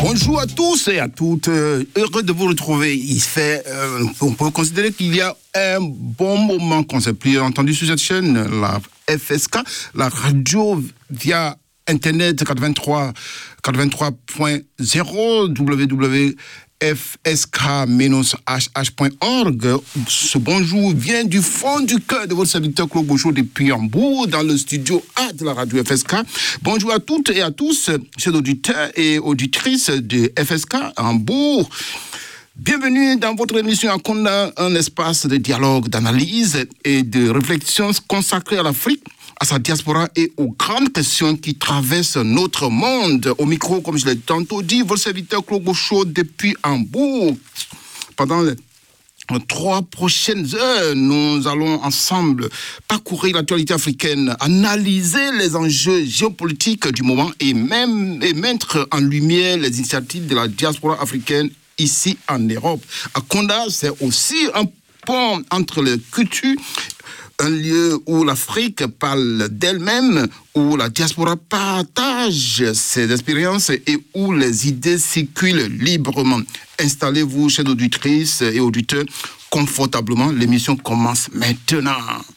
Bonjour à tous et à toutes. Heureux de vous retrouver. On peut considérer qu'il y a un bon moment qu'on s'est plus entendu sur cette chaîne, la FSK, la radio via Internet 83.0 www.fsk-hh.org. Ce bonjour vient du fond du cœur de votre serviteur Claude Bouchot depuis Hambourg, dans le studio A de la radio FSK. Bonjour à toutes et à tous, chers auditeurs et auditrices de FSK Hambourg. Bienvenue dans votre émission Akonda, un espace de dialogue, d'analyse et de réflexion consacré à l'Afrique, à sa diaspora et aux grandes questions qui traversent notre monde. Au micro, comme je l'ai tantôt dit, votre serviteur Claude Bouchot depuis Hambourg. Pendant les 3 prochaines heures, nous allons ensemble parcourir l'actualité africaine, analyser les enjeux géopolitiques du moment et mettre en lumière les initiatives de la diaspora africaine ici en Europe. Akonda, c'est aussi un pont entre les cultures, un lieu où l'Afrique parle d'elle-même, où la diaspora partage ses expériences et où les idées circulent librement. Installez-vous, chers auditrices et auditeurs, confortablement. L'émission commence maintenant.